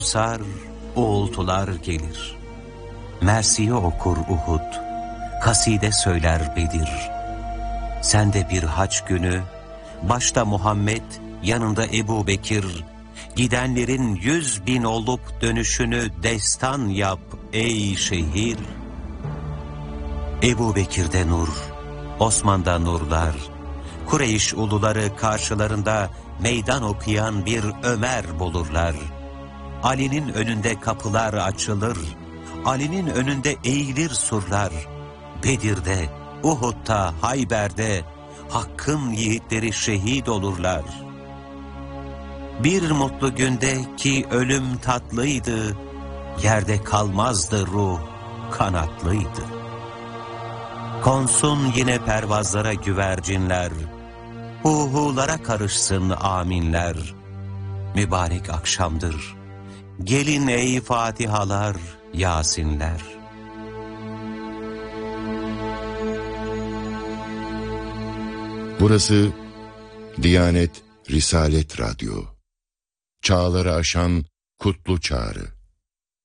sar, uğultular gelir. Mersiye okur Uhud, kaside söyler Bedir. Sen de bir haç günü, başta Muhammed, yanında Ebu Bekir, gidenlerin 100.000 olup dönüşünü destan yap ey şehir. Ebu Bekir'de nur, Osman'da nurlar, Kureyş uluları karşılarında meydan okuyan bir Ömer bulurlar. Ali'nin önünde kapılar açılır, Ali'nin önünde eğilir surlar. Bedir'de, Uhud'da, Hayber'de Hakk'ın yiğitleri şehit olurlar. Bir mutlu günde ki ölüm tatlıydı, yerde kalmazdı ruh, kanatlıydı. Konsun yine pervazlara güvercinler, huhulara karışsın aminler. Mübarek akşamdır, gelin ey Fatihalar, Yasinler. Burası Diyanet Risalet Radyo. Çağları aşan kutlu çağrı.